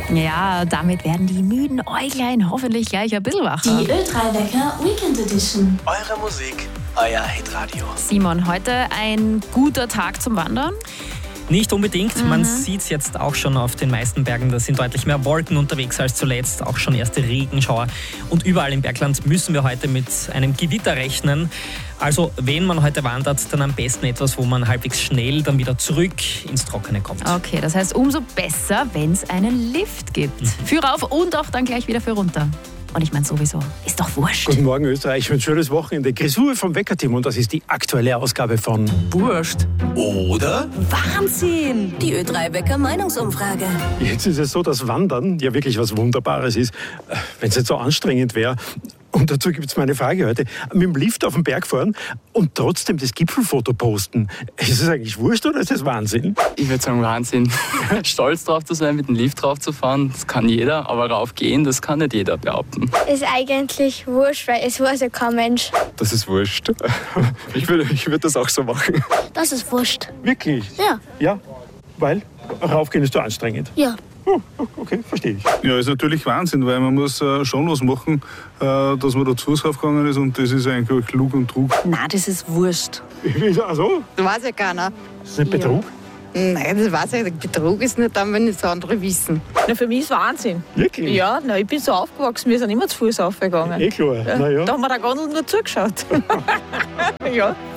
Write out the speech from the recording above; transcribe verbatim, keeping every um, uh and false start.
Ja, damit werden die müden Äuglein hoffentlich gleich ein bisschen wacher. Die Ö drei Wecker Weekend Edition. Eure Musik, euer Hitradio. Simon, heute ein guter Tag zum Wandern? Nicht unbedingt. Mhm. Man sieht es jetzt auch schon auf den meisten Bergen. Da sind deutlich mehr Wolken unterwegs als zuletzt. Auch schon erste Regenschauer. Und überall im Bergland müssen wir heute mit einem Gewitter rechnen. Also wenn man heute wandert, dann am besten etwas, wo man halbwegs schnell dann wieder zurück ins Trockene kommt. Okay, das heißt umso besser, wenn es einen Lift gibt. Mhm. Für rauf und auch dann gleich wieder für runter. Und ich meine sowieso, ist doch wurscht. Guten Morgen Österreich, ein schönes Wochenende. Grisur vom Weckerteam und das ist die aktuelle Ausgabe von Wurscht. Oder? Wahnsinn! Die Ö drei Wecker Meinungsumfrage. Jetzt ist es so, dass Wandern ja wirklich was Wunderbares ist, wenn es nicht so anstrengend wäre. Und dazu gibt es meine Frage heute. Mit dem Lift auf den Berg fahren und trotzdem das Gipfelfoto posten. Ist es eigentlich wurscht oder ist das Wahnsinn? Ich würde sagen Wahnsinn. Stolz drauf zu sein, mit dem Lift drauf zu fahren, das kann jeder. Aber raufgehen, das kann nicht jeder behaupten. Ist eigentlich wurscht, weil es weiß ja kein Mensch. Das ist wurscht. Ich würde ich würd das auch so machen. Das ist wurscht. Wirklich? Ja. Ja, weil raufgehen ist so anstrengend. Ja. Oh, okay, verstehe ich. Ja, ist natürlich Wahnsinn, weil man muss äh, schon was machen, äh, dass man da zu Fuß raufgegangen ist und das ist eigentlich Lug und Trug. Nein, das ist wurscht. Ach so? Das weiß ja keiner. Das ist nicht Betrug? Ja. Nein, das weiß ich nicht. Betrug ist nicht dann, wenn es andere wissen. Na, für mich ist Wahnsinn. Wirklich? Ja, na, ich bin so aufgewachsen, wir sind immer zu Fuß aufgegangen. Eh klar, Ja. na ja. Da haben wir der Gondel nur zugeschaut. Ja.